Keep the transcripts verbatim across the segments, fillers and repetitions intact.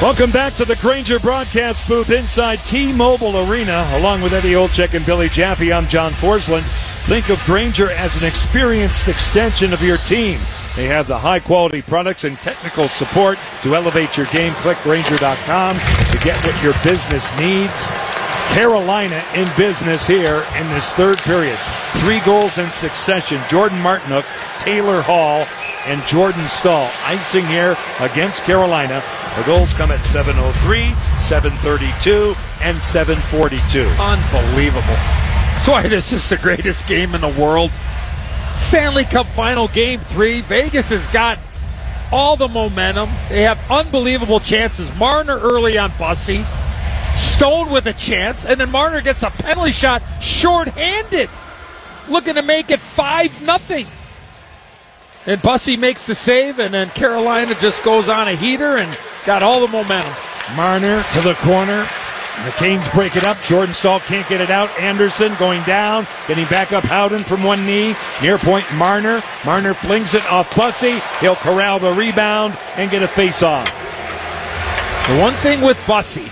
Welcome back to the Grainger broadcast booth inside T-Mobile Arena. Along with Eddie Olczyk and Billy Jaffe, I'm John Forsland. Think of Grainger as an experienced extension of your team. They have the high-quality products and technical support to elevate your game. Click Grainger dot com to get what your business needs. Carolina in business here in this third period. Three goals in succession. Jordan Martinook, Taylor Hall, and Jordan Staal. Icing here against Carolina. The goals come at seven oh three, seven thirty-two, and seven forty-two. Unbelievable. That's why this is the greatest game in the world. Stanley Cup Final Game three. Vegas has got all the momentum. They have unbelievable chances. Marner early on Bussy. Stone with a chance. And then Marner gets a penalty shot shorthanded. Looking to make it five nothing. And Bussy makes the save, and then Carolina just goes on a heater and got all the momentum. Marner to the corner. The Canes break it up. Jordan Staal can't get it out. Anderson going down. Getting back up Howden from one knee. Near point Marner. Marner flings it off Bussy. He'll corral the rebound and get a face-off. The one thing with Bussy,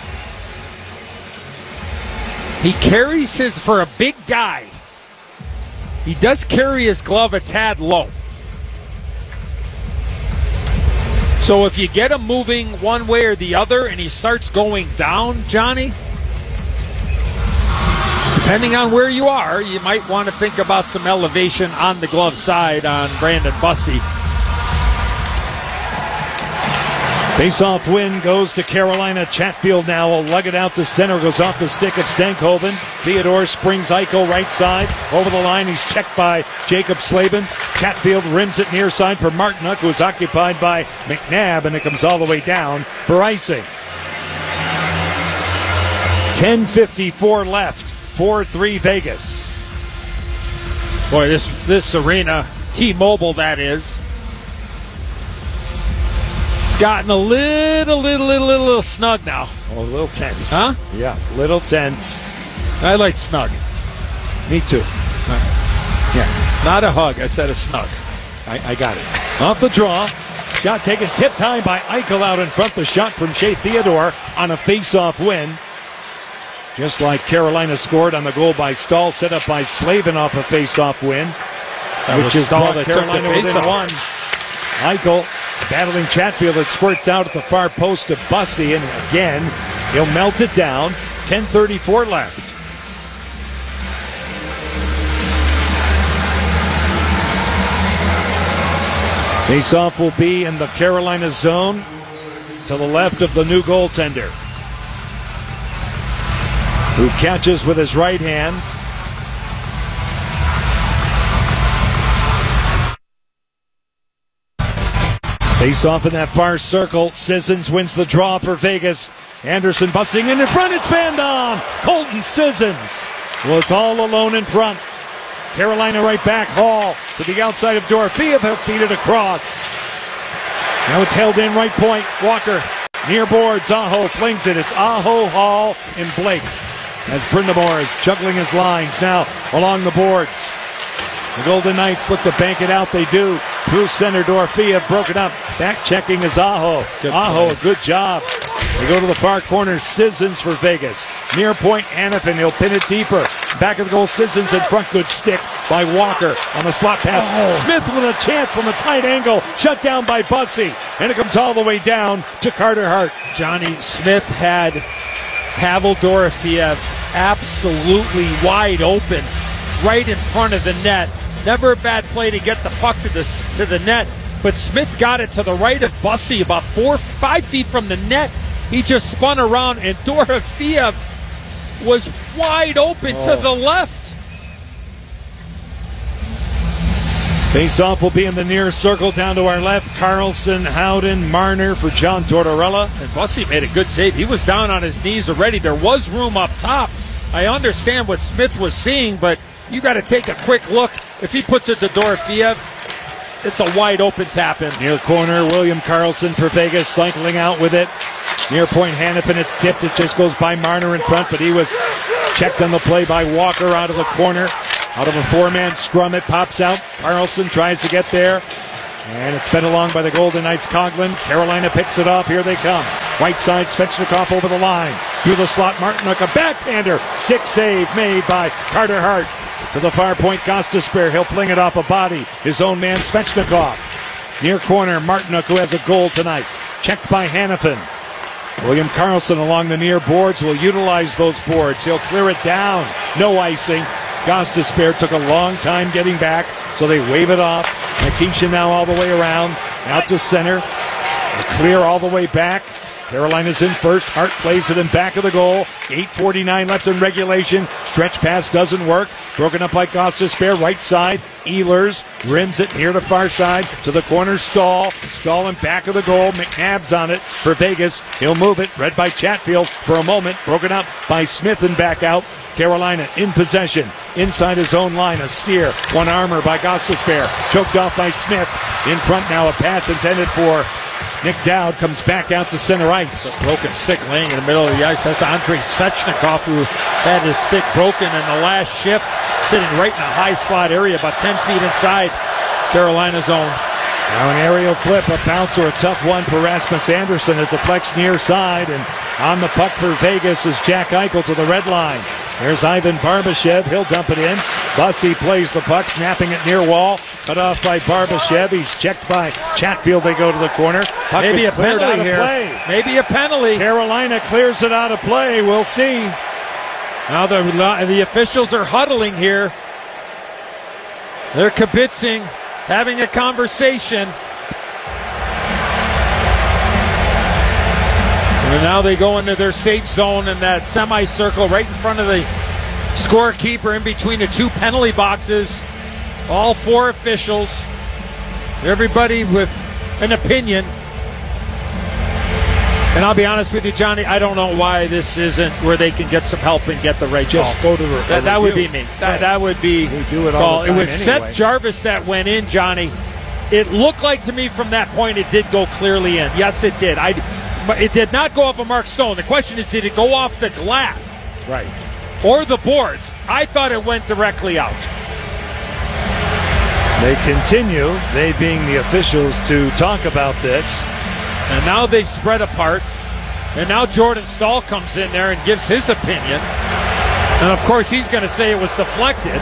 he carries his, for a big guy, he does carry his glove a tad low. So if you get him moving one way or the other and he starts going down, Johnny, depending on where you are, you might want to think about some elevation on the glove side on Brandon Bussy. Face-off win goes to Carolina. Chatfield now will lug it out to center. Goes off the stick of Stankhoven. Theodore springs Eichel right side. Over the line, he's checked by Jacob Slavin. Chatfield rims it near side for Martinook, who's occupied by McNabb, and it comes all the way down for icing. ten fifty-four left. four three Vegas. Boy, this, this arena, T-Mobile that is, gotten a little, little, little, little, little snug now. Oh, a little tense. Huh? Yeah, little tense. I like snug. Me too. Uh, yeah, not a hug. I said a snug. I, I got it. Off the draw. Shot taken, tipped high by Eichel out in front. The shot from Shea Theodore on a face-off win. Just like Carolina scored on the goal by Staal, set up by Slavin off a face-off win. That which is Staal brought that Carolina took the within face-off. one. Eichel battling Chatfield. It squirts out at the far post to Bussy, and again, he'll melt it down. ten thirty-four left. Face-off will be in the Carolina zone to the left of the new goaltender, who catches with his right hand. Face off in that far circle. Sissons wins the draw for Vegas. Anderson busting in in front. It's Van Dam. Colton Sissons was all alone in front. Carolina right back. Hall to the outside of Dorofeev. He'll feed it across. Now it's held in right point. Walker near boards. Aho flings it. It's Aho, Hall, and Blake as Brindamore is juggling his lines now along the boards. The Golden Knights look to bank it out. They do. Through center, Dorofeev broken up. Back checking is Aho. Good Aho, play. a good job. They go to the far corner. Sissons for Vegas. Near point, Hanifin. He'll pin it deeper. Back of the goal, Sissons in front. Good stick by Walker on the slot pass. Oh. Smith with a chance from a tight angle. Shut down by Bussy. And it comes all the way down to Carter Hart. Johnny Smith had Pavel Dorofeev absolutely wide open right in front of the net. Never a bad play to get the puck to the to the net, but Smith got it to the right of Bussy, about four, five feet from the net. He just spun around, and Dorofeev was wide open oh. to the left. Face-off will be in the near circle down to our left. Carlson, Howden, Marner for John Tortorella. And Bussy made a good save. He was down on his knees already. There was room up top. I understand what Smith was seeing, but you got to take a quick look. If he puts it to Dorofeev, it's a wide open tap in. Near corner, William Carlson for Vegas, cycling out with it. Near point, Hanifin, it's tipped. It just goes by Marner in front, but he was checked on the play by Walker out of the corner. Out of a four-man scrum, it pops out. Carlson tries to get there, and it's fed along by the Golden Knights. Coghlan. Carolina picks it off. Here they come. Right side, Svechnikov over the line. Through the slot, Martinook, a backhander. Stick save made by Carter Hart. To the far point, Gostisbehere. He'll fling it off a body. His own man, Svechnikov. Near corner, Martinook, who has a goal tonight. Checked by Hanifin. William Karlsson along the near boards will utilize those boards. He'll clear it down. No icing. Gostisbehere took a long time getting back, so they wave it off. Nikishin now all the way around. Out to center. A clear all the way back. Carolina's in first. Hart plays it in back of the goal. eight forty-nine left in regulation. Stretch pass doesn't work. Broken up by Gostisbehere. Right side. Ehlers rims it near the far side to the corner. Stahl. Stahl in back of the goal. McNabb's on it for Vegas. He'll move it. Read by Chatfield for a moment. Broken up by Smith and back out. Carolina in possession. Inside his own line. A steer. One armor by Gostisbehere. Choked off by Smith. In front now. A pass intended for Nick Dowd. Comes back out to center ice. A broken stick laying in the middle of the ice. That's Andrei Svechnikov, who had his stick broken in the last shift, sitting right in the high slot area, about ten feet inside Carolina's zone. Now an aerial flip, a bouncer, a tough one for Rasmus Andersson. It deflects near side, and on the puck for Vegas is Jack Eichel to the red line. There's Ivan Barbashev. He'll dump it in. Bussy plays the puck, snapping it near wall. Cut off by Barbashev. He's checked by Chatfield. They go to the corner. Puck Maybe a cleared penalty out here. of play. Maybe a penalty. Carolina clears it out of play. We'll see. Now the, the officials are huddling here. They're kibitzing, having a conversation. And now they go into their safe zone in that semicircle right in front of the scorekeeper in between the two penalty boxes. All four officials. Everybody with an opinion. And I'll be honest with you, Johnny, I don't know why this isn't where they can get some help and get the right Just call. go to the that, that would be me. That, that would be we do it all the time It was anyway. Seth Jarvis that went in, Johnny. It looked like to me from that point it did go clearly in. Yes, it did. I, but it did not go off of Mark Stone. The question is, did it go off the glass? Right. Or the boards? I thought it went directly out. They continue, they being the officials, to talk about this. And now they've spread apart. And now Jordan Stahl comes in there and gives his opinion. And of course he's going to say it was deflected.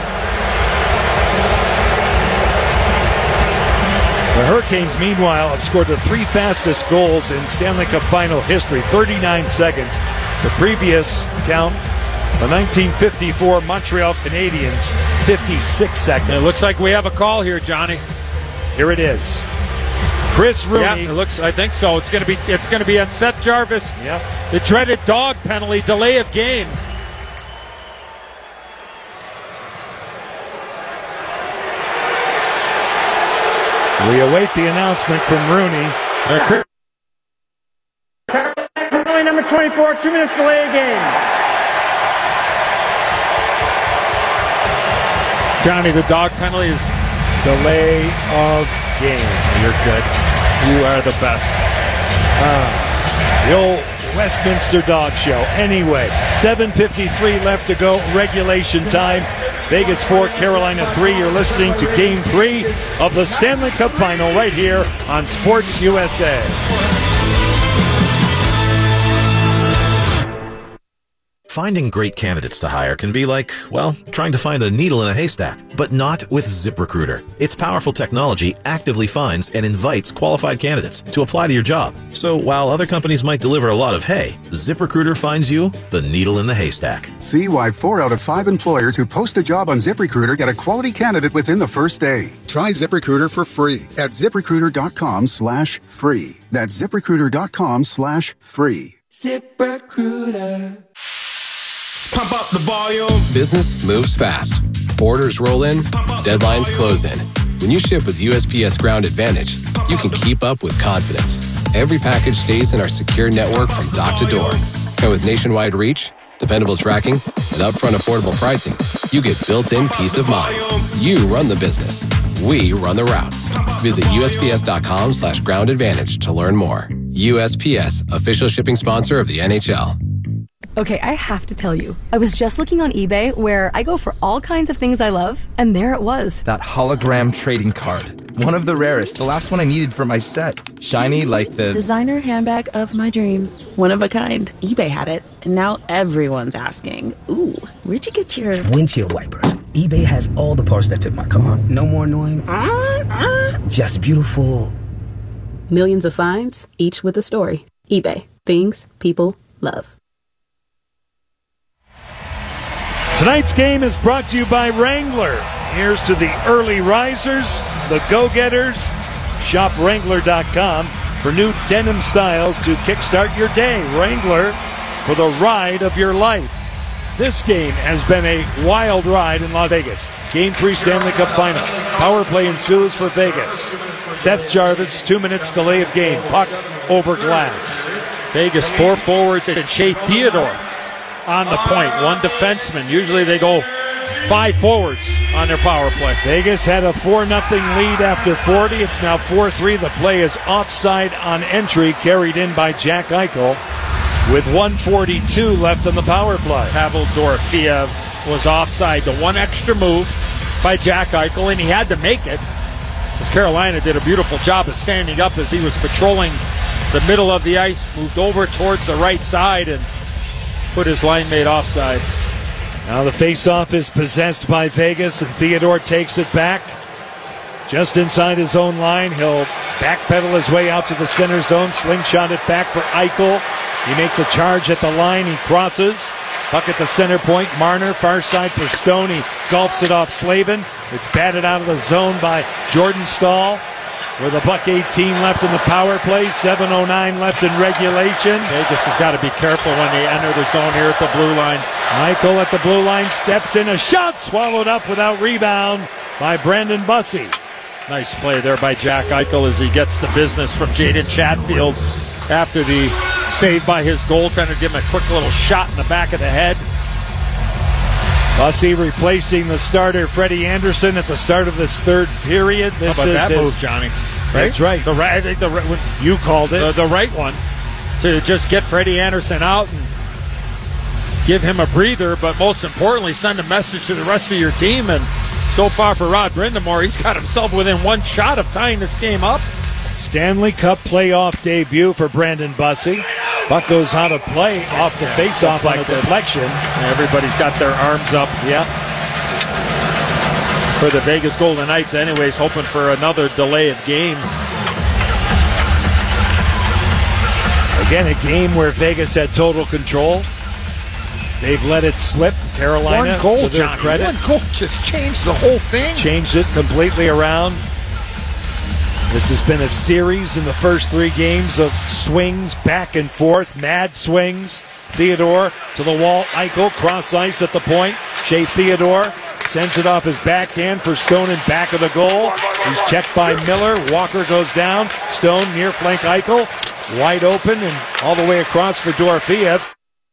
The Hurricanes, meanwhile, have scored the three fastest goals in Stanley Cup final history, thirty-nine seconds. The previous count, the nineteen fifty-four Montreal Canadiens, fifty-six seconds. It looks like we have a call here, Johnny. Here it is. Chris Rooney. Yeah, it looks. I think so. It's going to be. It's going to be on Seth Jarvis. Yep. The dreaded dog penalty, delay of game. We await the announcement from Rooney. Penalty number twenty-four, two minutes delay of game. Johnny, the dog penalty is Delay of game. You're good. You are the best. Uh, the old Westminster Dog Show. Anyway, seven fifty-three left to go, regulation time. Vegas four, Carolina three. You're listening to Game three of the Stanley Cup Final right here on Sports U S A. Finding great candidates to hire can be like, well, trying to find a needle in a haystack, but not with ZipRecruiter. Its powerful technology actively finds and invites qualified candidates to apply to your job. So while other companies might deliver a lot of hay, ZipRecruiter finds you the needle in the haystack. See why four out of five employers who post a job on ZipRecruiter get a quality candidate within the first day. Try ZipRecruiter for free at ZipRecruiter.com slash free. That's ZipRecruiter.com slash free. ZipRecruiter. Pump up the volume. Business moves fast. Orders roll in, deadlines close in. When you ship with U S P S Ground Advantage, you can keep up with confidence. Every package stays in our secure network from dock to door. And with nationwide reach, dependable tracking, and upfront affordable pricing, you get built-in peace of mind. You run the business. We run the routes. Visit USPS.com slash ground advantage to learn more. U S P S, official shipping sponsor of the N H L. Okay, I have to tell you, I was just looking on eBay where I go for all kinds of things I love, and there it was. That hologram trading card. One of the rarest. The last one I needed for my set. Shiny like the... designer handbag of my dreams. One of a kind. eBay had it, and now everyone's asking, ooh, where'd you get your... windshield wipers. eBay has all the parts that fit my car. No more annoying... Uh, uh. Just beautiful. Millions of finds, each with a story. eBay. Things people love. Tonight's game is brought to you by Wrangler. Here's to the early risers, the go-getters. Shop Wrangler dot com for new denim styles to kickstart your day. Wrangler for the ride of your life. This game has been a wild ride in Las Vegas. Game three Stanley Cup Final. Power play ensues for Vegas. Seth Jarvis, two minutes delay of game. Puck over glass. Vegas, four forwards and Shea Theodore on the point. One defenseman. Usually they go five forwards on their power play. Vegas had a four nothing lead after forty. It's now four three. The play is offside on entry, carried in by Jack Eichel with one forty-two left on the power play. Pavel Dorofeev was offside. The one extra move by Jack Eichel, and he had to make it, because Carolina did a beautiful job of standing up as he was patrolling the middle of the ice, moved over towards the right side, and put his line mate offside. Now the faceoff is possessed by Vegas, and Theodore takes it back. Just inside his own line, he'll backpedal his way out to the center zone, slingshot it back for Eichel. He makes a charge at the line, he crosses. Puck at the center point, Marner, far side for Stone. He gulps it off Slavin. It's batted out of the zone by Jordan Staal. With a buck eighteen left in the power play, seven oh nine left in regulation. Vegas has got to be careful when they enter the zone here at the blue line. Eichel at the blue line, steps in, a shot swallowed up without rebound by Brandon Bussey. Nice play there by Jack Eichel as he gets the business from Jaden Chatfield after the save by his goaltender. Give him a quick little shot in the back of the head. Bussey replacing the starter Freddie Anderson at the start of this third period. This How about is that his, move, Johnny? Right? That's right. The right, I think the when, you called it the, the right one to just get Freddie Anderson out and give him a breather, but most importantly, send a message to the rest of your team. And so far for Rod Brind'Amour, he's got himself within one shot of tying this game up. Stanley Cup playoff debut for Brandon Bussey. Buck goes out of play off the faceoff on a deflection. Everybody's got their arms up. Yeah. For the Vegas Golden Knights, anyways, hoping for another delay of game. Again, a game where Vegas had total control. They've let it slip. Carolina, One goal, to their Johnny. credit, One goal just changed the whole thing. Changed it completely around. This has been a series in the first three games of swings back and forth, mad swings. Theodore to the wall, Eichel, cross ice at the point. Shea Theodore sends it off his backhand for Stone in back of the goal. He's checked by Miller. Walker goes down. Stone near flank Eichel, wide open and all the way across for Dorofeev.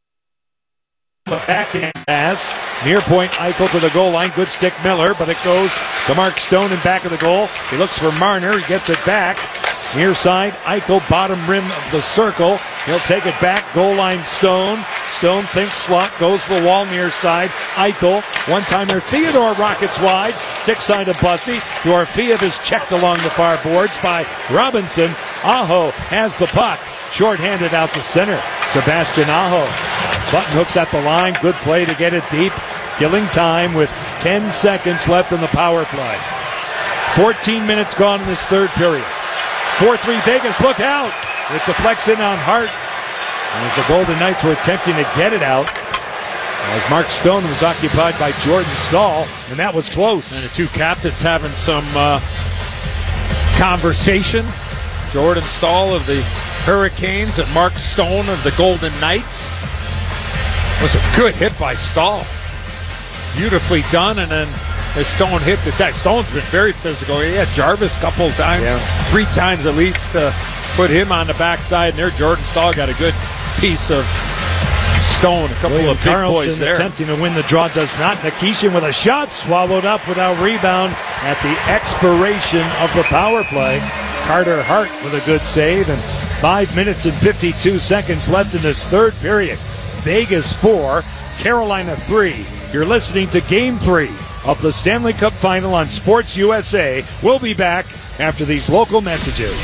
The backhand pass, near point Eichel to the goal line, good stick Miller, but it goes to Mark Stone in back of the goal. He looks for Marner, he gets it back. Near side, Eichel, bottom rim of the circle. He'll take it back, goal line Stone. Stone thinks slot, goes to the wall near side. Eichel, one-timer, Theodore rockets wide. Stick side of Bussey. Dorofeev is checked along the far boards by Robinson. Aho has the puck. Short-handed out the center. Sebastian Aho. Button hooks at the line. Good play to get it deep. Killing time with ten seconds left in the power play. fourteen minutes gone in this third period. four three Vegas, look out! It deflects in on Hart. As the Golden Knights were attempting to get it out, as Mark Stone was occupied by Jordan Staal, and that was close. And the two captains having some uh, conversation. Jordan Staal of the Hurricanes and Mark Stone of the Golden Knights. It was a good hit by Staal. Beautifully done, and then as Stone hit the deck. Stone's been very physical. He had Jarvis a couple of times, yeah. three times at least, to put him on the backside. And there, Jordan Staal got a good piece of Stone. A couple William of big Karlsson boys there. Attempting to win the draw, does not. Nikishin with a shot, swallowed up without rebound at the expiration of the power play. Carter Hart with a good save, and five minutes and fifty-two seconds left in this third period. Vegas four, Carolina three. You're listening to Game three of the Stanley Cup Final on Sports U S A. We'll be back after these local messages.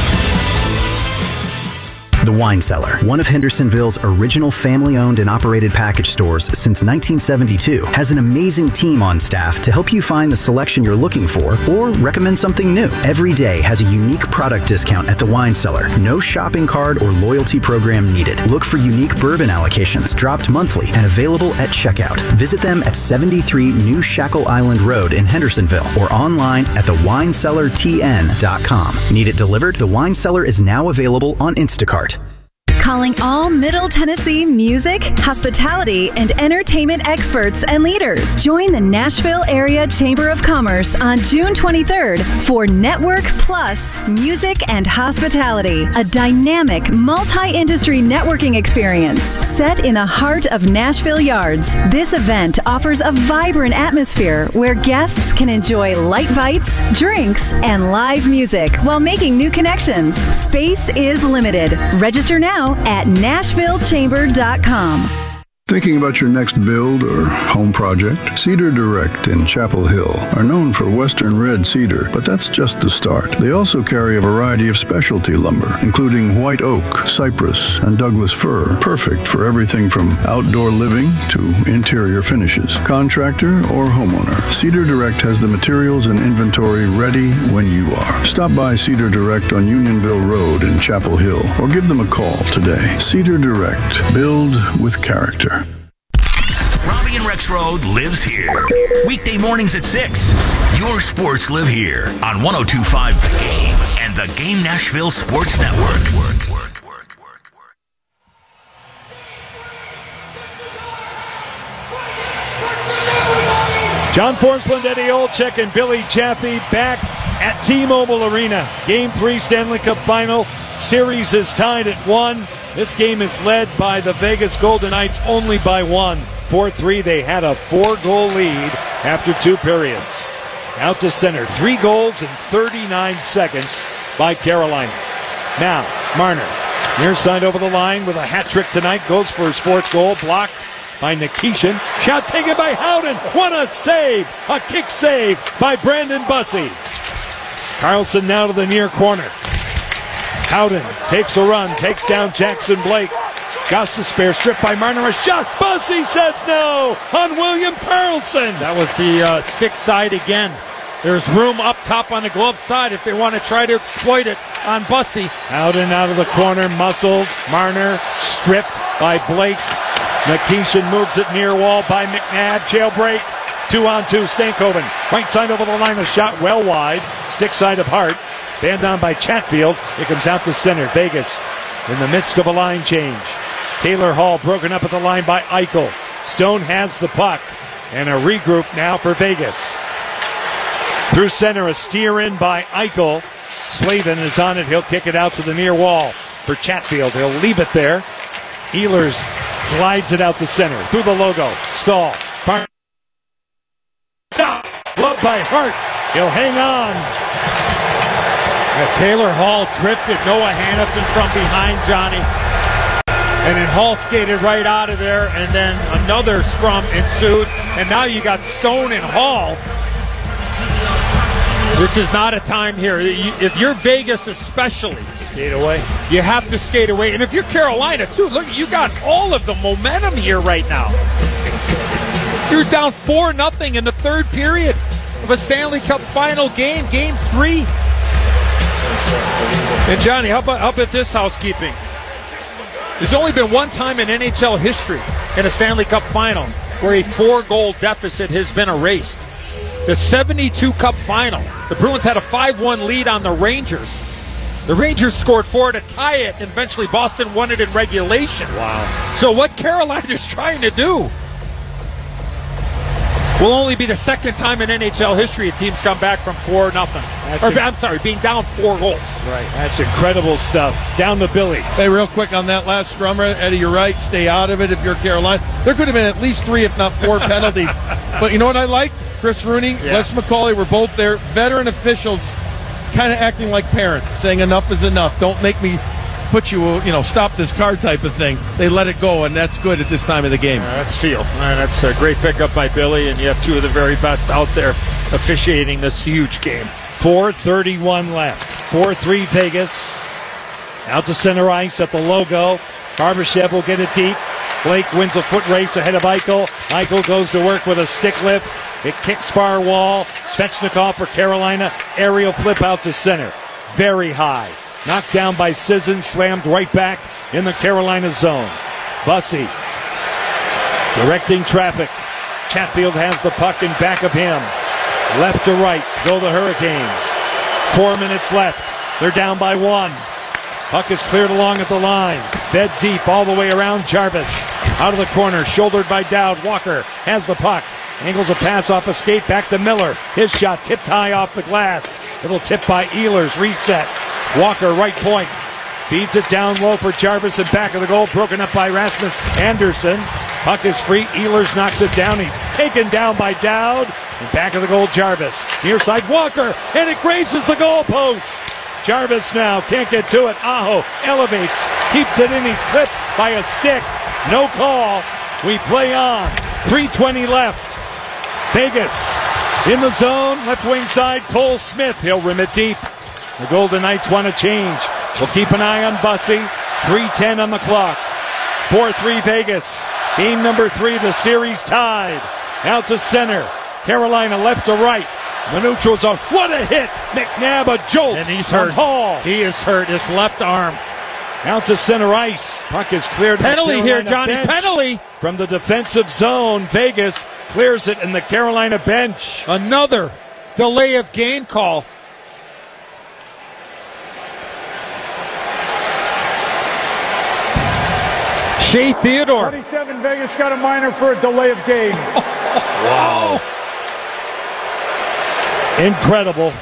The Wine Cellar, one of Hendersonville's original family-owned and operated package stores since nineteen seventy-two, has an amazing team on staff to help you find the selection you're looking for or recommend something new. Every day has a unique product discount at the Wine Cellar. No shopping card or loyalty program needed. Look for unique bourbon allocations dropped monthly and available at checkout. Visit them at seventy-three New Shackle Island Road in Hendersonville or online at the wine cellar t n dot com. Need it delivered? The Wine Cellar is now available on Instacart. Calling all Middle Tennessee music, hospitality, and entertainment experts and leaders. Join the Nashville Area Chamber of Commerce on June twenty-third for Network Plus Music and Hospitality, a dynamic multi-industry networking experience set in the heart of Nashville Yards. This event offers a vibrant atmosphere where guests can enjoy light bites, drinks, and live music while making new connections. Space is limited. Register now at nashville chamber dot com. Thinking about your next build or home project? Cedar Direct in Chapel Hill are known for Western red cedar, but that's just the start. They also carry a variety of specialty lumber, including white oak, cypress, and Douglas fir, perfect for everything from outdoor living to interior finishes. Contractor or homeowner, Cedar Direct has the materials and inventory ready when you are. Stop by Cedar Direct on Unionville Road in Chapel Hill or give them a call today. Cedar Direct. Build with character. Robbie and Rex Road lives here. Weekday mornings at six. Your sports live here on one oh two point five The Game and the Game Nashville Sports Network. Work, work, work, work, work. John Forsland, Eddie Olczyk, and Billy Jaffe back at T-Mobile Arena. Game three Stanley Cup Final. Series is tied at one. This game is led by the Vegas Golden Knights only by one. four three, they had a four-goal lead after two periods. Out to center, three goals in thirty-nine seconds by Carolina. Now, Marner, near side over the line with a hat trick tonight, goes for his fourth goal, blocked by Nikishin. Shot taken by Howden. What a save! A kick save by Brandon Bussey. Carlson now to the near corner. Howden takes a run, takes down Jackson Blake. Gostisbehere stripped by Marner, a shot. Bussey says no on William Carlson. That was the uh, stick side again. There's room up top on the glove side if they want to try to exploit it on Bussey. Howden out of the corner, muscled. Marner stripped by Blake. Nikishin moves it near wall by McNabb. Jailbreak. Two on two, Stankoven. Right side over the line, a shot well wide. Stick side of Hart. Banned on by Chatfield. It comes out to center. Vegas in the midst of a line change. Taylor Hall broken up at the line by Eichel. Stone has the puck. And a regroup now for Vegas. Through center, a steer in by Eichel. Slavin is on it. He'll kick it out to the near wall for Chatfield. He'll leave it there. Ehlers glides it out to center. Through the logo. Stahl. Bar- Glove by Hart. He'll hang on. Yeah, Taylor Hall drifted Noah Hannafin from behind Johnny. And then Hall skated right out of there, and then another scrum ensued. And now you got Stone and Hall. This is not a time here. If you're Vegas especially, skate away. You have to skate away. And if you're Carolina too, look, you got all of the momentum here right now. You're down four nothing in the third period of a Stanley Cup Final game, game three. And Johnny, how about, how about this housekeeping? There's only been one time in N H L history in a Stanley Cup Final where a four-goal deficit has been erased. The seventy-two Cup Final, the Bruins had a five one lead on the Rangers. The Rangers scored four to tie it, and eventually Boston won it in regulation. Wow. So what Carolina's trying to do will only be the second time in N H L history a team's come back from four nothing. Or, inc- I'm sorry, being down four goals. Right. That's incredible stuff. Down to Billy. Hey, real quick on that last scrummer, Eddie, you're right. Stay out of it if you're Carolina. There could have been at least three, if not four penalties. But you know what I liked? Chris Rooney, yeah. Les McCauley were both there. Veteran officials kind of acting like parents, saying enough is enough. Don't make me put you, you know, stop this car type of thing. They let it go, and that's good at this time of the game. Uh, that's feel. Uh, that's a great pickup by Billy, and you have two of the very best out there officiating this huge game. four thirty-one left. four three Vegas. Out to center ice at the logo. Barbashev will get it deep. Blake wins a foot race ahead of Eichel. Eichel goes to work with a stick lift. It kicks far wall. Svechnikov for Carolina. Aerial flip out to center. Very high. Knocked down by Sissons. Slammed right back in the Carolina zone. Bussey directing traffic. Chatfield has the puck in back of him. Left to right go the Hurricanes. Four minutes left. They're down by one. Puck is cleared along at the line. Bed deep all the way around Jarvis. Out of the corner, shouldered by Dowd. Walker has the puck. Angles a pass off a skate back to Miller. His shot tipped high off the glass. Little tip by Ehlers. Reset. Walker right point. Feeds it down low for Jarvis and back of the goal. Broken up by Rasmus Anderson. Puck is free. Ehlers knocks it down. He's taken down by Dowd. And back of the goal, Jarvis. Near side, Walker. And it grazes the goalpost. Jarvis now can't get to it. Aho elevates, keeps it in. He's clipped by a stick. No call. We play on. three twenty left. Vegas in the zone. Left wing side. Cole Smith. He'll rim it deep. The Golden Knights want to change. We'll keep an eye on Bussey. three ten on the clock. four three Vegas. Game number three. The series tied. Out to center. Carolina left to right. Manucho's on. What a hit! McNabb a jolt. And he's hurt. Hall. He is hurt. His left arm. Out to center ice. Puck is cleared. Penalty here, Johnny. Bench. Penalty. From the defensive zone. Vegas clears it in the Carolina bench. Another delay of game call. Shea Theodore. twenty-seven Vegas got a minor for a delay of game. Wow. Incredible.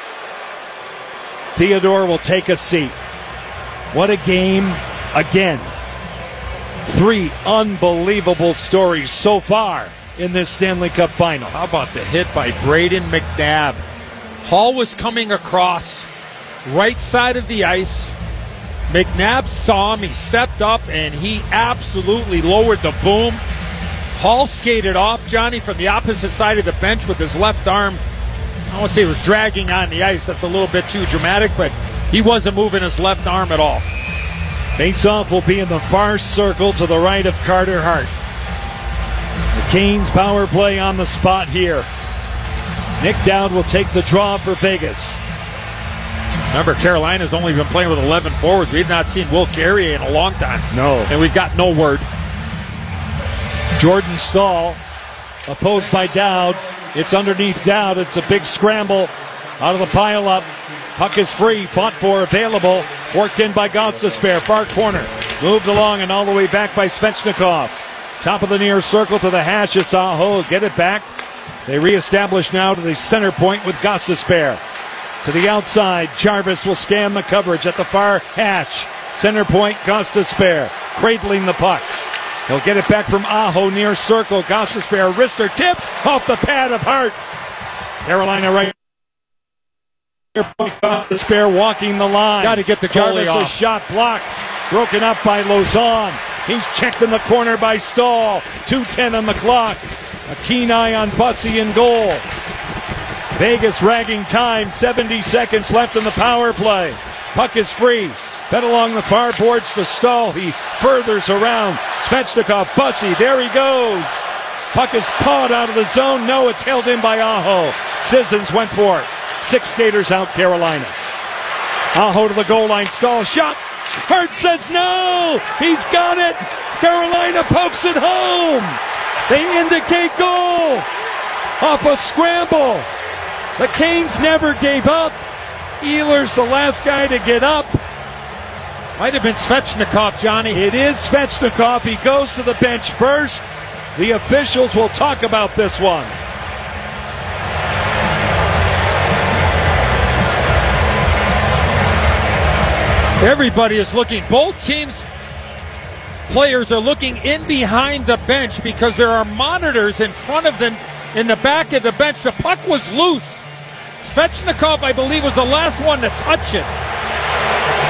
Theodore will take a seat. What a game again. Three unbelievable stories so far in this Stanley Cup final. How about the hit by Braden McNabb? Hall was coming across right side of the ice. McNabb saw him. He stepped up and he absolutely lowered the boom. Hall skated off, Johnny, from the opposite side of the bench with his left arm. I don't want to say he was dragging on the ice. That's a little bit too dramatic, but he wasn't moving his left arm at all. Face-off will be in the far circle to the right of Carter Hart. The Canes power play on the spot here. Nick Dowd will take the draw for Vegas. Remember, Carolina's only been playing with eleven forwards. We've not seen Will Carrier in a long time. No. And we've got no word. Jordan Staal, opposed by Dowd. It's underneath Dowd. It's a big scramble out of the pile-up. Puck is free, fought for, available. Worked in by Gostisbehere, far corner. Moved along and all the way back by Svechnikov. Top of the near circle to the hash. It's Aho. Get it back. They reestablish now to the center point with Gostisbehere. To the outside, Jarvis will scan the coverage at the far hash. Center point, Gostisbehere, cradling the puck. He'll get it back from Aho near circle. Gostisbehere, wrister tip off the pad of Hart. Carolina right. Gostisbehere walking the line. Got to get the goalie Jarvis' off. shot blocked. Broken up by Lauzon. He's checked in the corner by Staal. two ten on the clock. A keen eye on Bussey in goal. Vegas ragging time. seventy seconds left in the power play. Puck is free. Fed along the far boards to Staal. He furthers around. Svechnikov, Bussey, there he goes. Puck is pawed out of the zone. No, it's held in by Aho. Sissons went for it. Six skaters out, Carolina. Aho to the goal line. Staal shot. Hart says no. He's got it. Carolina pokes it home. They indicate goal off a scramble. The Canes never gave up. Ehlers the last guy to get up. Might have been Svechnikov, Johnny. It is Svechnikov. He goes to the bench first. The officials will talk about this one. Everybody is looking. Both teams' players are looking in behind the bench because there are monitors in front of them in the back of the bench. The puck was loose. Svechnikov, I believe, was the last one to touch it.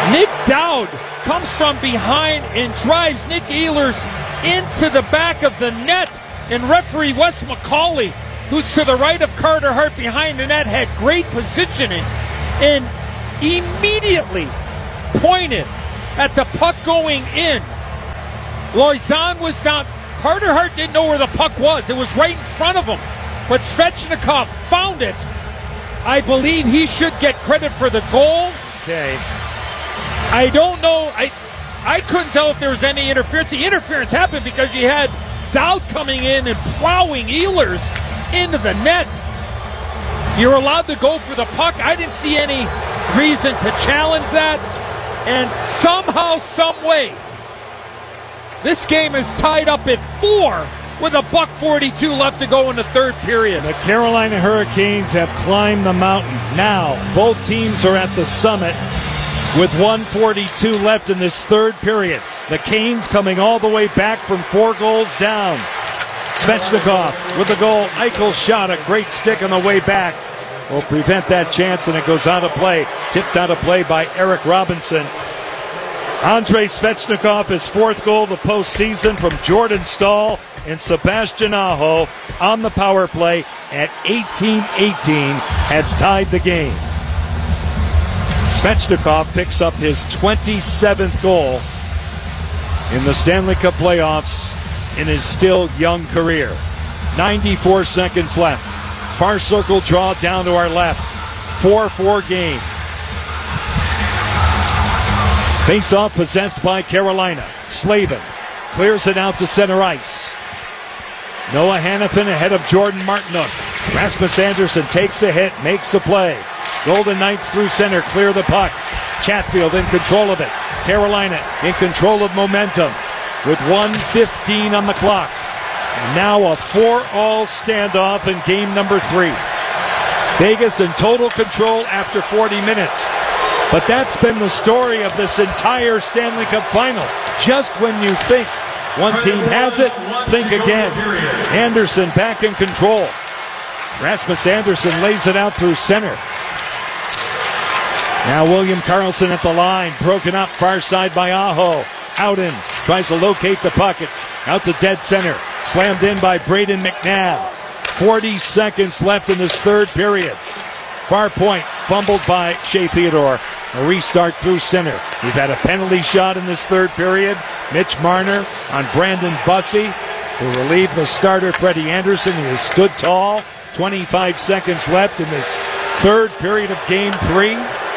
Nick Dowd comes from behind and drives Nick Ehlers into the back of the net. And referee Wes McCauley, who's to the right of Carter Hart behind the net, had great positioning and immediately pointed at the puck going in. Loizan was down. Carter Hart didn't know where the puck was. It was right in front of him. But Svechnikov found it. I believe he should get credit for the goal. Okay. I don't know. I I couldn't tell if there was any interference. The interference happened because you had Dowd coming in and plowing Ehlers into the net. You're allowed to go for the puck. I didn't see any reason to challenge that. And somehow, some way, this game is tied up at four with a buck forty-two left to go in the third period. The Carolina Hurricanes have climbed the mountain. Now, both teams are at the summit with one forty-two left in this third period. The Canes coming all the way back from four goals down. Svechnikov with the goal. Eichel's shot, a great stick on the way back, will prevent that chance, and it goes out of play. Tipped out of play by Eric Robinson. Andrei Svechnikov, his fourth goal of the postseason from Jordan Staal and Sebastian Aho on the power play at eighteen eighteen has tied the game. Svechnikov picks up his twenty-seventh goal in the Stanley Cup playoffs in his still young career. ninety-four seconds left. Far circle draw down to our left. four four game. Face-off possessed by Carolina. Slavin clears it out to center ice. Noah Hannafin ahead of Jordan Martinook. Rasmus Andersson takes a hit, makes a play. Golden Knights through center, clear the puck. Chatfield in control of it. Carolina in control of momentum with one fifteen on the clock. And now a four all standoff in game number three. Vegas in total control after forty minutes. But that's been the story of this entire Stanley Cup final. Just when you think one team has it, think again. Anderson back in control. Rasmus Andersson lays it out through center. Now William Karlsson at the line, broken up far side by Aho. Howden tries to locate the puck. It's out to dead center. Slammed in by Braden McNabb. forty seconds left in this third period. Far point fumbled by Shea Theodore. A restart through center. We've had a penalty shot in this third period. Mitch Marner on Brandon Bussey, who relieved the starter Freddie Anderson, who has stood tall. twenty-five seconds left in this third period of game three.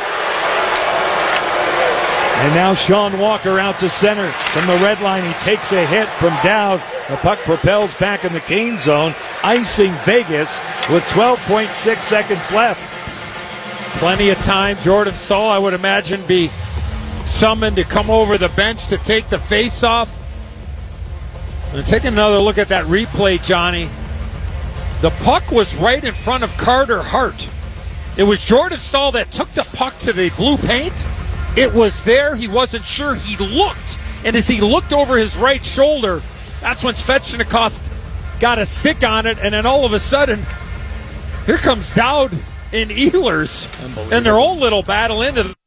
And now Sean Walker out to center from the red line. He takes a hit from Dowd. The puck propels back in the Kane zone, icing Vegas with twelve point six seconds left. Plenty of time. Jordan Staal, I would imagine, be summoned to come over the bench to take the face-off. And take another look at that replay, Johnny. The puck was right in front of Carter Hart. It was Jordan Staal that took the puck to the blue paint. It was there. He wasn't sure. He looked. And as he looked over his right shoulder, that's when Svechnikov got a stick on it. And then all of a sudden, here comes Dowd and Ehlers and their own little battle into the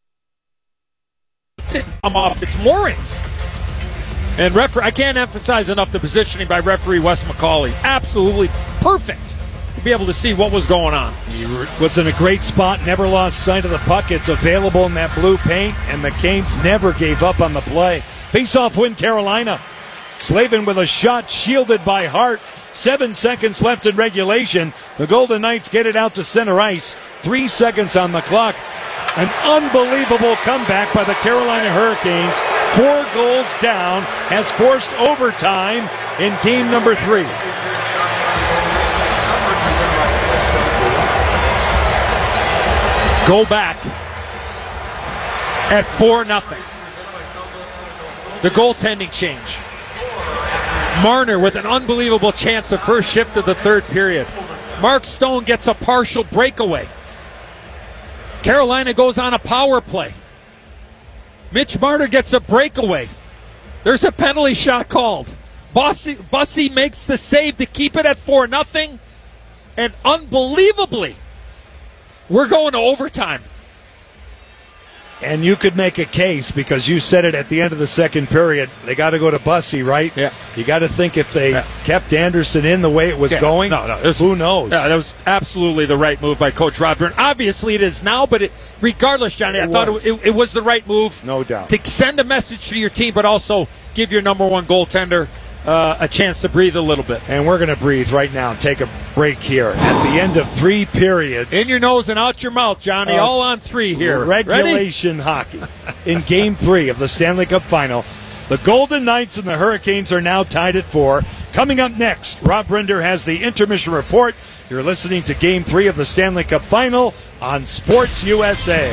come off its moorings. And referee, I can't emphasize enough the positioning by referee Wes McCauley. Absolutely perfect to be able to see what was going on. He was in a great spot, never lost sight of the puck. It's available in that blue paint, and the Canes never gave up on the play. Face-off win Carolina. Slavin with a shot shielded by Hart. Seven seconds left in regulation. The Golden Knights get it out to center ice. Three seconds on the clock. An unbelievable comeback by the Carolina Hurricanes. Four goals down has forced overtime in game number three. Go back at four nothing. The goaltending change. Marner with an unbelievable chance, the first shift of the third period. Mark Stone gets a partial breakaway. Carolina goes on a power play. Mitch Marner gets a breakaway. There's a penalty shot called. Bussey, Bussey makes the save to keep it at four nothing. And unbelievably, we're going to overtime. And you could make a case, because you said it at the end of the second period, they got to go to Bussey, right? Yeah. You got to think if they yeah. kept Anderson in the way it was yeah. going, no, no, was, who knows? Yeah, that was absolutely the right move by Coach Rod Byrne. Obviously it is now, but it, regardless, Johnny, I it thought was. it, it, it was the right move. No doubt. To send a message to your team, but also give your number one goaltender Uh, a chance to breathe a little bit. And we're going to breathe right now and take a break here at the end of three periods. In your nose and out your mouth, Johnny. Uh, all on three here. Regulation Ready? hockey. In Game three of the Stanley Cup Final, the Golden Knights and the Hurricanes are now tied at four. Coming up next, Rob Brender has the intermission report. You're listening to Game three of the Stanley Cup Final on Sports U S A.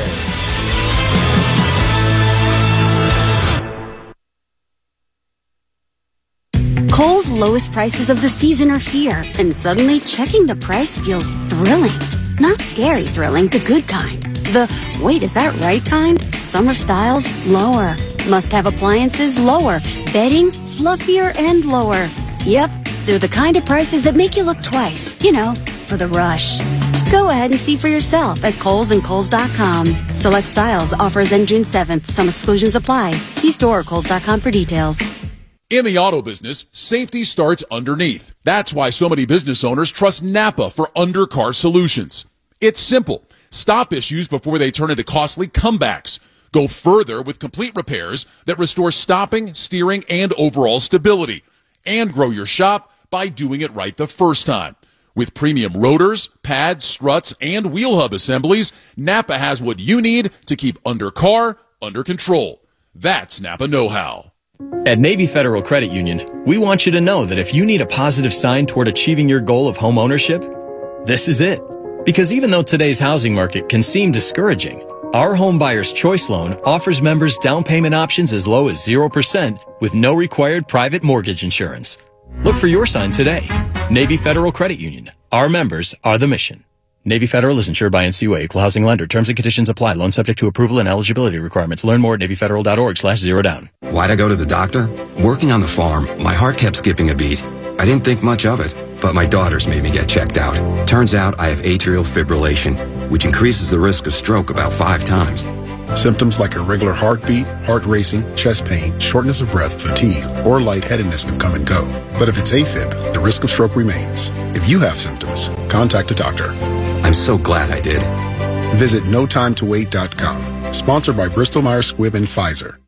Kohl's lowest prices of the season are here, and suddenly checking the price feels thrilling. Not scary thrilling, the good kind. The, wait, is that right kind? Summer styles, lower. Must-have appliances, lower. Bedding, fluffier and lower. Yep, they're the kind of prices that make you look twice. You know, for the rush. Go ahead and see for yourself at Kohl's and Kohl's dot com. Select styles, offers end June seventh. Some exclusions apply. See store or Kohl's dot com for details. In the auto business, safety starts underneath. That's why so many business owners trust Napa for undercar solutions. It's simple. Stop issues before they turn into costly comebacks. Go further with complete repairs that restore stopping, steering, and overall stability. And grow your shop by doing it right the first time. With premium rotors, pads, struts, and wheel hub assemblies, Napa has what you need to keep undercar under control. That's Napa know-how. At Navy Federal Credit Union, we want you to know that if you need a positive sign toward achieving your goal of home ownership, this is it. Because even though today's housing market can seem discouraging, our Home Buyer's Choice Loan offers members down payment options as low as zero percent with no required private mortgage insurance. Look for your sign today. Navy Federal Credit Union. Our members are the mission. Navy Federal is insured by N C U A, Equal Housing Lender. Terms and conditions apply. Loan subject to approval and eligibility requirements. Learn more at navy federal dot org slash zero down. Why'd I go to the doctor? Working on the farm, my heart kept skipping a beat. I didn't think much of it, but my daughters made me get checked out. Turns out I have atrial fibrillation, which increases the risk of stroke about five times. Symptoms like irregular heartbeat, heart racing, chest pain, shortness of breath, fatigue, or lightheadedness can come and go. But if it's AFib, the risk of stroke remains. If you have symptoms, contact a doctor. I'm so glad I did. Visit no time to wait dot com. Sponsored by Bristol Myers Squibb and Pfizer.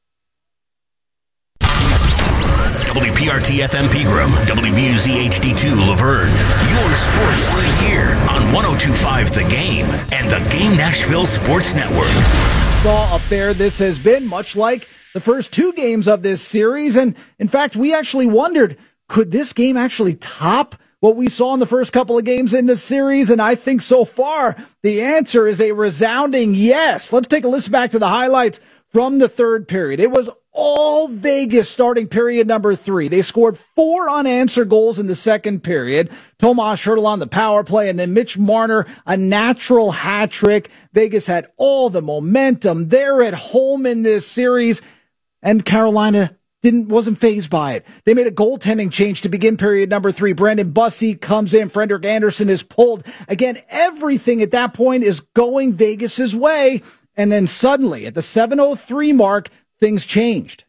W P R T F M Pegram, W B U Z H D two Laverne. Your sports right here on one oh two point five The Game and the Game Nashville Sports Network. Saw affair this has been, much like the first two games of this series. And in fact, we actually wondered, could this game actually top what we saw in the first couple of games in this series? And I think so far, the answer is a resounding yes. Let's take a listen back to the highlights from the third period. It was all Vegas starting period number three. They scored four unanswered goals in the second period. Tomas Hertl on the power play, and then Mitch Marner, a natural hat trick. Vegas had all the momentum. They're at home in this series, and Carolina didn't wasn't fazed by it. They made a goaltending change to begin period number three. Brendan Bussey comes in. Frederik Andersen is pulled. Again, everything at that point is going Vegas's way. And then suddenly, at the seven oh three mark, things changed.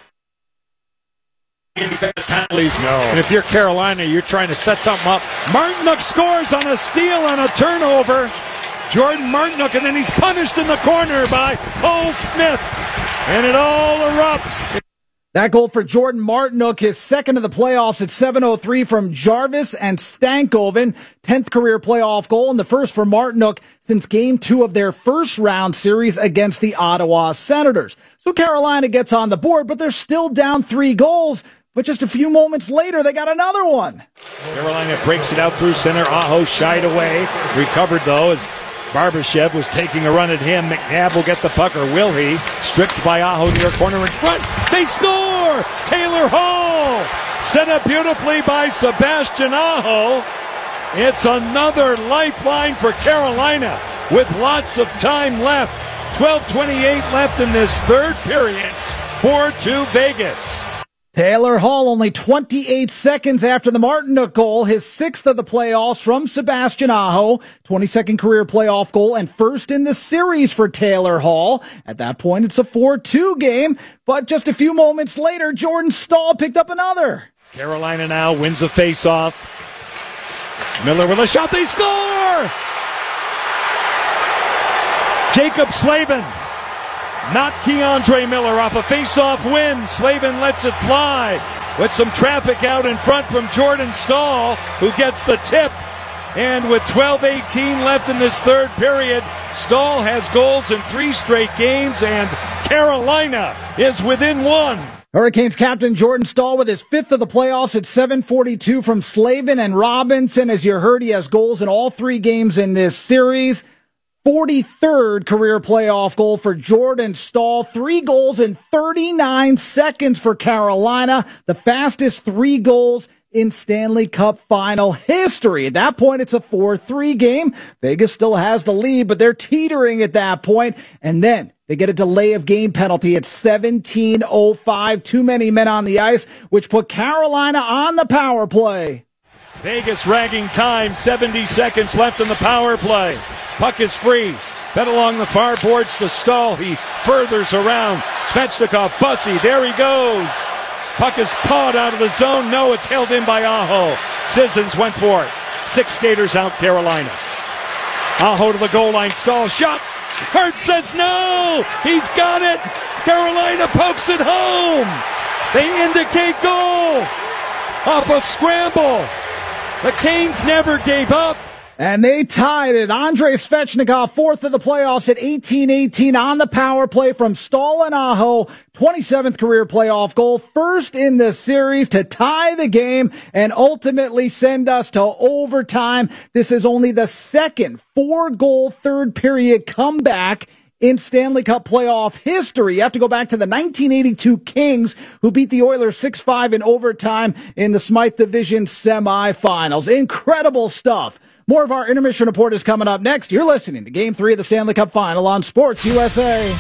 Penalties. No. And if you're Carolina, you're trying to set something up. Martinook scores on a steal on a turnover. Jordan Martinook, and then he's punished in the corner by Cole Smith. And it all erupts. That goal for Jordan Martinook, his second of the playoffs at seven oh three from Jarvis and Stankoven. tenth career playoff goal, and the first for Martinook since game two of their first round series against the Ottawa Senators. So Carolina gets on the board, but they're still down three goals. But just a few moments later, they got another one. Carolina breaks it out through center. Aho shied away. Recovered, though, as Barbashev was taking a run at him. McNabb will get the puck, or will he? Stripped by Aho near corner in front. They score! Taylor Hall! Set up beautifully by Sebastian Aho. It's another lifeline for Carolina with lots of time left. twelve twenty-eight left in this third period. four two Vegas. Taylor Hall only twenty-eight seconds after the Martinook goal, his sixth of the playoffs from Sebastian Aho, twenty-second career playoff goal and first in the series for Taylor Hall. At that point, it's a four two game, but just a few moments later, Jordan Staal picked up another. Carolina now wins a face-off. Miller with a shot, they score! Jacob Slavin. Not Keandre Miller off a face-off win. Slavin lets it fly with some traffic out in front from Jordan Staal, who gets the tip. And with twelve eighteen left in this third period, Staal has goals in three straight games, and Carolina is within one. Hurricanes captain Jordan Staal with his fifth of the playoffs at seven forty-two from Slavin and Robinson. As you heard, he has goals in all three games in this series. forty-third career playoff goal for Jordan Staal. Three goals in thirty-nine seconds for Carolina. The fastest three goals in Stanley Cup final history. At that point, it's a four three game. Vegas still has the lead, but they're teetering at that point. And then they get a delay of game penalty at seventeen oh five. Too many men on the ice, which put Carolina on the power play. Vegas ragging time, seventy seconds left in the power play. Puck is free. Fed along the far boards to Staal. He furthers around. Svechnikov, Bussy, there he goes. Puck is pawed out of the zone. No, it's held in by Aho. Sissons went for it. Six skaters out, Carolina. Aho to the goal line. Staal shot. Hurt says no. He's got it. Carolina pokes it home. They indicate goal off a scramble. The Canes never gave up. And they tied it. Andrei Svechnikov, fourth of the playoffs at eighteen eighteen on the power play from Staal and Aho. twenty-seventh career playoff goal. First in the series to tie the game and ultimately send us to overtime. This is only the second four-goal third period comeback in Stanley Cup playoff history. You have to go back to the nineteen eighty-two Kings, who beat the Oilers six five in overtime in the Smythe Division semifinals. Incredible stuff. More of our intermission report is coming up next. You're listening to Game three of the Stanley Cup Final on Sports U S A.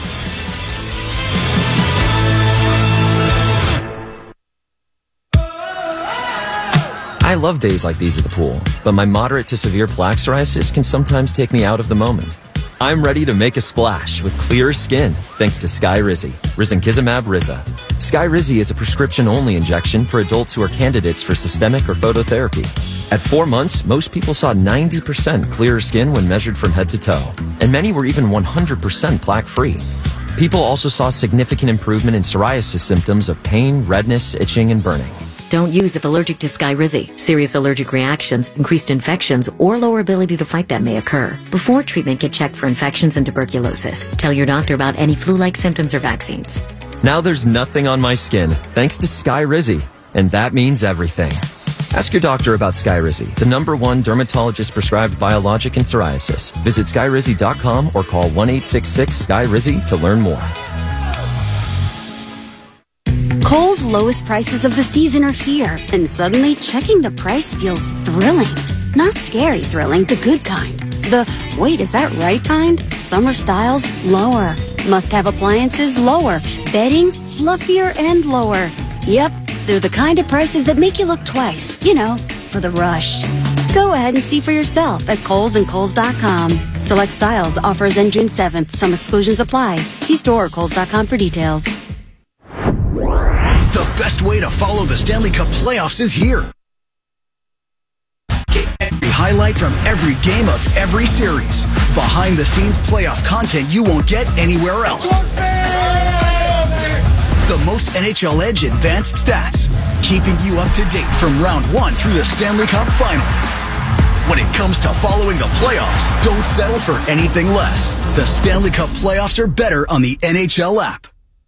I love days like these at the pool, but my moderate to severe plaque psoriasis can sometimes take me out of the moment. I'm ready to make a splash with clearer skin thanks to Skyrizi, Risankizumab Riza. Skyrizi is a prescription-only injection for adults who are candidates for systemic or phototherapy. At four months, most people saw ninety percent clearer skin when measured from head to toe, and many were even one hundred percent plaque-free. People also saw significant improvement in psoriasis symptoms of pain, redness, itching, and burning. Don't use if allergic to Skyrizi. Serious allergic reactions, increased infections, or lower ability to fight them may occur. Before treatment, get checked for infections and tuberculosis. Tell your doctor about any flu-like symptoms or vaccines. Now there's nothing on my skin thanks to Skyrizi, and that means everything. Ask your doctor about Skyrizi, the number one dermatologist-prescribed biologic in psoriasis. Visit Skyrizi dot com or call one eight six six Sky Rizi to learn more. Kohl's lowest prices of the season are here, and suddenly checking the price feels thrilling. Not scary thrilling, the good kind. The, wait, is that right kind? Summer styles, lower. Must-have appliances, lower. Bedding, fluffier and lower. Yep, they're the kind of prices that make you look twice, you know, for the rush. Go ahead and see for yourself at Kohl's and Kohl's dot com. Select styles, offers end June seventh. Some exclusions apply. See store or Kohl's dot com for details. The best way to follow the Stanley Cup playoffs is here. Get every highlight from every game of every series. Behind-the-scenes playoff content you won't get anywhere else. The most N H L Edge advanced stats, keeping you up to date from round one through the Stanley Cup final. When it comes to following the playoffs, don't settle for anything less. The Stanley Cup playoffs are better on the N H L app.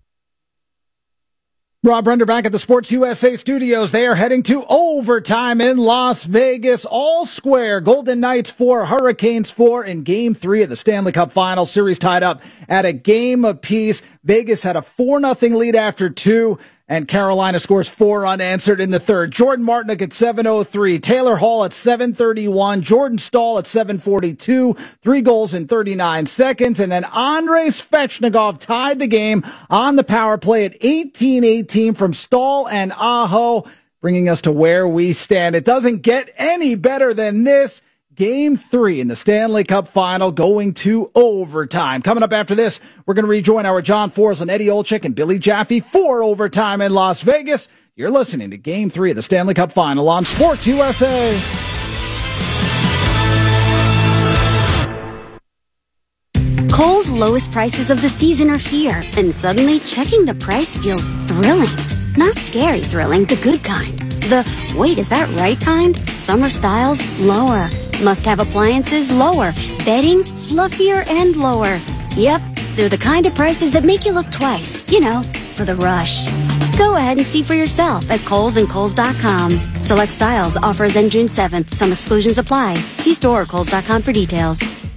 Rob Render back at the Sports U S A studios. They are heading to overtime in Las Vegas. All square. Golden Knights four, Hurricanes four in game three of the Stanley Cup final. Series tied up at a game apiece. Vegas had a four nothing lead after two. and Carolina scores four unanswered in the third. Jordan Martinook at seven oh three, Taylor Hall at seven thirty-one, Jordan Staal at seven forty-two, three goals in thirty-nine seconds, and then Andrei Svechnikov tied the game on the power play at eighteen eighteen from Staal and Aho, bringing us to where we stand. It doesn't get any better than this. Game three in the Stanley Cup Final going to overtime. Coming up after this, we're going to rejoin our John Forslund, Eddie Olczyk, and Billy Jaffe for overtime in Las Vegas. You're listening to Game three of the Stanley Cup Final on Sports U S A. Kohl's lowest prices of the season are here, and suddenly checking the price feels thrilling. Not scary thrilling, the good kind. The, wait, is that right kind? Summer styles, lower. Must-have appliances, lower. Bedding, fluffier and lower. Yep, they're the kind of prices that make you look twice. You know, for the rush. Go ahead and see for yourself at Kohl's and Kohl's dot com. Select styles, offers end June seventh. Some exclusions apply. See store or Kohl's dot com for details.